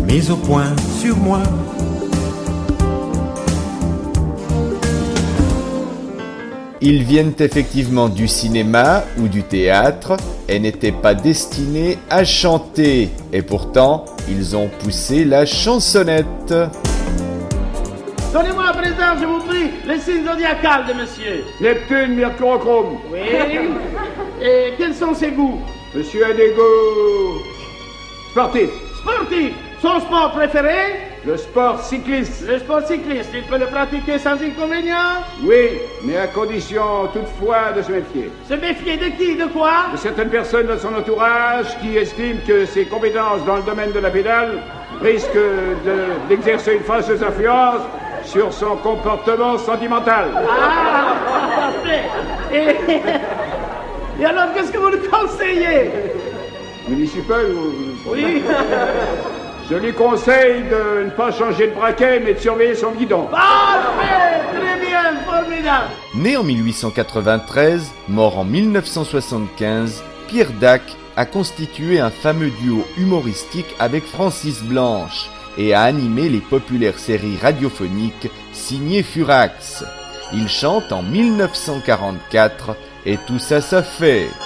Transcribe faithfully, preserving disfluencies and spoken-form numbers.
mise au point sur moi. Ils viennent effectivement du cinéma ou du théâtre et n'étaient pas destinés à chanter. Et pourtant, ils ont poussé la chansonnette. Donnez-moi à présent, je vous prie, les signes zodiacales de monsieur. Neptune, Mercurochrome. Oui. Et quels sont ses goûts? Monsieur a des goûts sportifs. Sportif. Son sport préféré? Le sport cycliste. Le sport cycliste, il peut le pratiquer sans inconvénient? Oui, mais à condition toutefois de se méfier. Se méfier de qui? De quoi? De certaines personnes de son entourage qui estiment que ses compétences dans le domaine de la pédale risquent de, d'exercer une fâcheuse influence sur son comportement sentimental. Ah, parfait. Et, et alors, qu'est-ce que vous nous conseillez? Municipal ou... Oui. Je lui conseille de ne pas changer de braquet, mais de surveiller son guidon. Parfait! Très bien, formidable! Né en mille huit cent quatre-vingt-treize, mort en mille neuf cent soixante-quinze, Pierre Dac a constitué un fameux duo humoristique avec Francis Blanche et a animé les populaires séries radiophoniques signées Furax. Il chante en mille neuf cent quarante-quatre et tout ça, ça fait...